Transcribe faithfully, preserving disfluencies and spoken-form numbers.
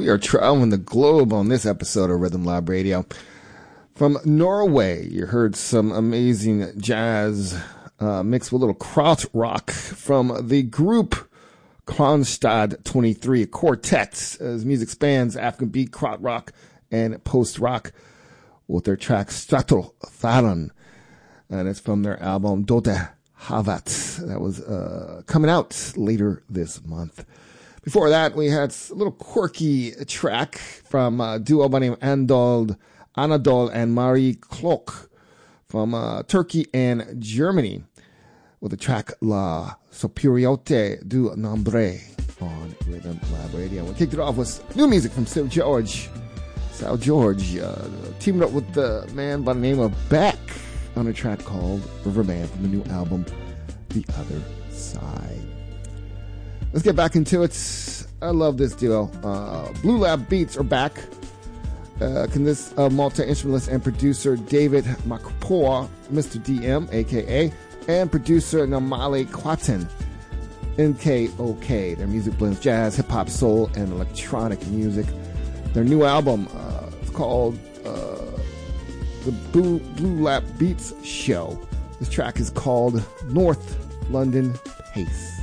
We are traveling the globe on this episode of Rhythm Lab Radio. From Norway, you heard some amazing jazz uh, mixed with a little kraut rock from the group Kronstad twenty-three, a quartet, as music spans African beat, kraut rock, and post rock, with their track Stratotharon, and it's from their album Dote Havat that was uh, coming out later this month. Before that, we had a little quirky track from a duo by the name of Anadol, Anadol and Marie Klok from uh, Turkey and Germany, with the track La Superiorité du Nombre on Rhythm Lab Radio. We kicked it off with new music from Seu George. Seu George uh, teamed up with the man by the name of Beck on a track called Riverman from the new album The Other Side. Let's get back into it. I love this duo. Uh, Blue Lab Beats are back. Uh, consists of multi-instrumentalist and producer David Makpoa, Mister D M, a k a, and producer Namale Kwatin, N K O K. Their music blends jazz, hip-hop, soul, and electronic music. Their new album uh, is called uh, The Blue, Blue Lab Beats Show. This track is called North London Pace.